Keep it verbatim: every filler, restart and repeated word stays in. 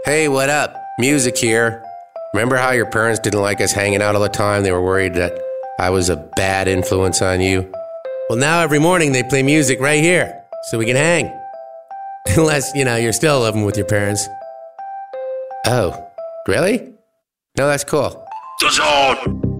Hey, what up? Music here. Remember how your parents didn't like us hanging out all the time? They were worried that I was a bad influence on you. Well, now every morning they play music right here, so we can hang. Unless, you know, you're still living with your parents. Oh, really? No, that's cool.